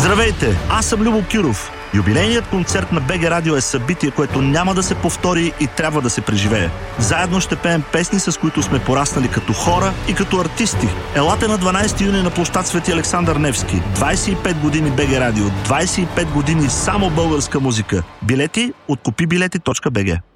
Здравейте, аз съм Любо Киров. Юбилейният концерт на БГ Радио е събитие, което няма да се повтори и трябва да се преживее. Заедно ще пеем песни, с които сме пораснали като хора и като артисти. Елате на 12 юни на площад Свети Александър Невски. 25 години БГ Радио, 25 години само българска музика. Билети от купиbileti.bg.